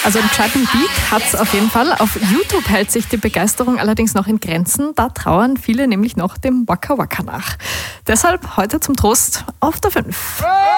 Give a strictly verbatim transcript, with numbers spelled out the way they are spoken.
Also einen gescheiten Beat hat es auf jeden Fall. Auf YouTube hält sich die Begeisterung allerdings noch in Grenzen. Da trauern viele nämlich noch dem Waka Waka nach. Deshalb heute zum Trost auf der fünf.